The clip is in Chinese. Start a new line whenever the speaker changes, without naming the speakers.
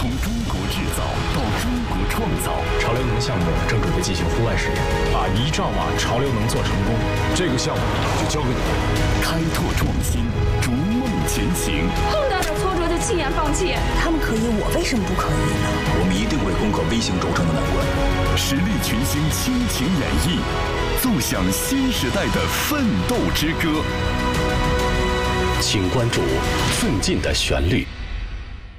从中国制造到中国创造，
潮流能项目正准备进行户外实验，把1兆瓦潮流能做成功，这个项目就交给你了。
开拓创新，逐梦前行。
碰到点挫折就轻言放弃，
他们可以，我为什么不可以呢？
我们一定会攻克微型轴承的难关。
实力群星倾情演绎，奏响新时代的奋斗之歌。
请关注《奋进的旋律》。